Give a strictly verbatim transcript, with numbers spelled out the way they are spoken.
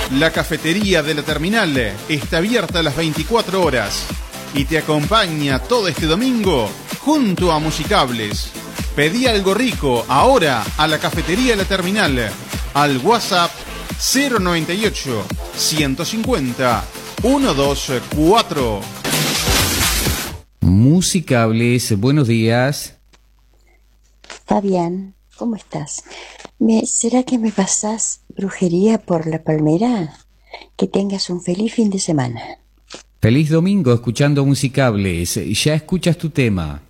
La cafetería de la terminal está abierta a las veinticuatro horas y te acompaña todo este domingo junto a Musicables. Pedí algo rico ahora a la cafetería de la terminal al WhatsApp cero noventa y ocho, ciento cincuenta, ciento veinticuatro. Musicables, buenos días. Fabián, ¿cómo estás? Me, ¿Será que me pasás brujería por La Palmera? Que tengas un feliz fin de semana. Feliz domingo escuchando Musicables. Ya escuchas tu tema.